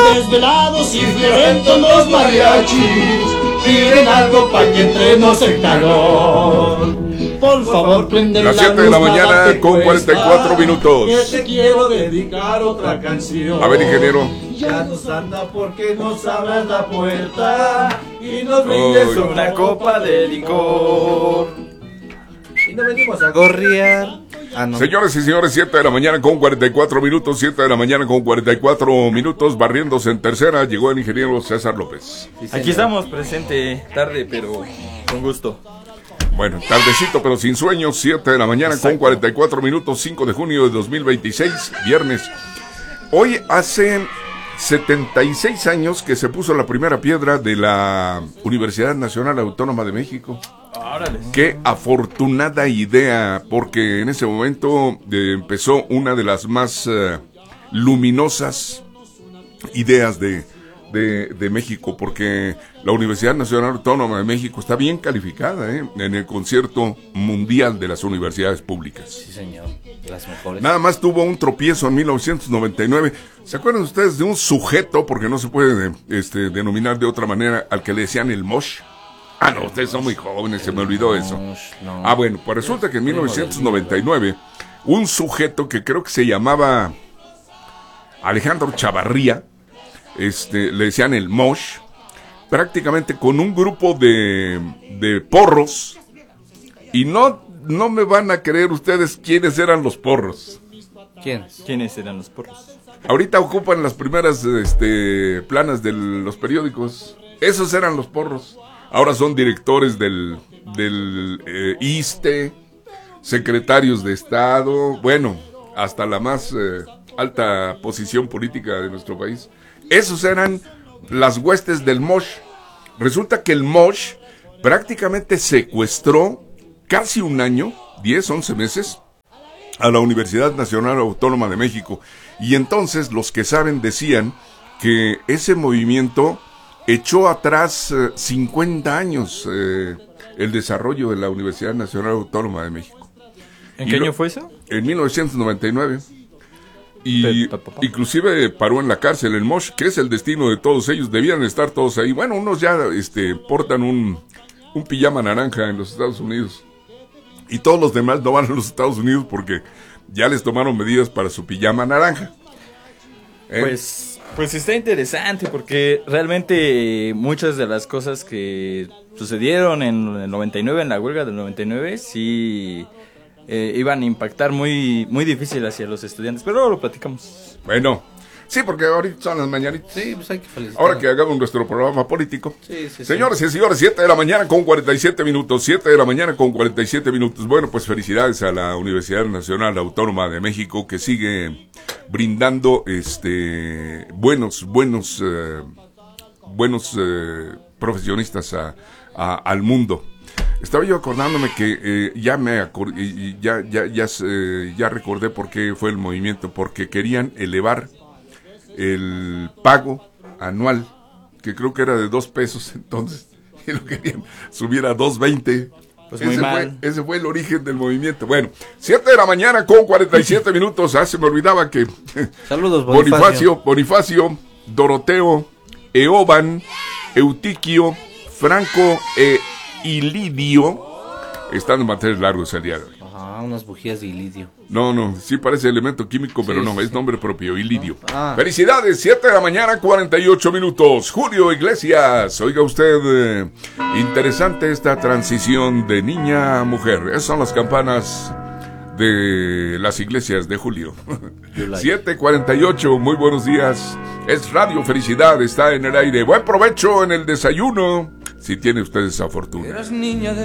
desvelados y violentos los mariachis piden algo pa' que entremos en calor. Por favor, prende la luz. Las 7 de la mañana con 44 minutos. Que te quiero dedicar otra canción. A ver, ingeniero. Ya nos anda porque nos abras la puerta y nos brindes una copa de licor. Y no venimos a gorrear. No. Señores y señores, 7 de la mañana con 44 minutos, 7 de la mañana con 44 minutos, barriéndose en tercera, llegó el ingeniero César López. Sí, aquí estamos, presente, tarde, pero con gusto. Bueno, tardecito, pero sin sueño, 7 de la mañana. Exacto. Con 44 minutos, 5 de junio de 2026, viernes. Hoy hace 76 años que se puso la primera piedra de la Universidad Nacional Autónoma de México. Órale. Qué afortunada idea, porque en ese momento empezó una de las más luminosas ideas de México, porque la Universidad Nacional Autónoma de México está bien calificada en el concierto mundial de las universidades públicas. Sí, señor, las mejores. Nada más tuvo un tropiezo en 1999. ¿Se acuerdan ustedes de un sujeto, porque no se puede denominar de otra manera, al que le decían el Mosh? Ah, no, ustedes son muy jóvenes, se me olvidó eso. No. Ah, bueno, pues resulta que en 1999, un sujeto que creo que se llamaba Alejandro Chavarría, le decían el Mosh, prácticamente con un grupo de porros, y no me van a creer ustedes quiénes eran los porros. ¿Quiénes eran los porros? Ahorita ocupan las primeras planas de los periódicos. Esos eran los porros. Ahora son directores del ISSSTE, secretarios de Estado, bueno, hasta la más alta posición política de nuestro país. Esos eran las huestes del Mosh. Resulta que el Mosh prácticamente secuestró casi un año, 10, 11 meses, a la Universidad Nacional Autónoma de México. Y entonces los que saben decían que ese movimiento echó atrás 50 años el desarrollo de la Universidad Nacional Autónoma de México. ¿En qué año fue eso? En 1999. Y inclusive paró en la cárcel el Mosh, que es el destino de todos ellos. Debían estar todos ahí. Bueno, unos ya portan un pijama naranja en los Estados Unidos. Y todos los demás no van a los Estados Unidos porque ya les tomaron medidas para su pijama naranja. Pues está interesante porque realmente muchas de las cosas que sucedieron en el 99, en la huelga del 99, sí iban a impactar muy, muy difícil hacia los estudiantes, pero luego lo platicamos. Bueno, sí, porque ahorita son las mañanitas. Sí, pues hay que felicitar. Ahora que hagamos nuestro programa político. Sí. Señores y señores, 7 de la mañana con 47 minutos, 7 de la mañana con 47 minutos. Bueno, pues felicidades a la Universidad Nacional Autónoma de México, que sigue brindando buenos profesionistas al mundo. Estaba yo acordándome que ya recordé por qué fue el movimiento, porque querían elevar el pago anual, que creo que era de 2 pesos entonces, y lo querían subir a 2.20. Pues ese fue el origen del movimiento. Bueno, 7 de la mañana con 47 minutos. Se me olvidaba que saludos, Bonifacio, Doroteo, Eoban, Eutiquio, Franco y Lidio están en manteles largos el día de hoy. Ajá, unas bujías de ilidio. No, sí parece elemento químico, pero no, es nombre propio, ilidio. Ah. Felicidades, 7 de la mañana, 48 minutos. Julio Iglesias, oiga usted, interesante esta transición de niña a mujer. Esas son las campanas de las iglesias de Julio. 7:48, muy buenos días. Es Radio Felicidad, está en el aire. Buen provecho en el desayuno, si tiene usted esa fortuna. Eras niña de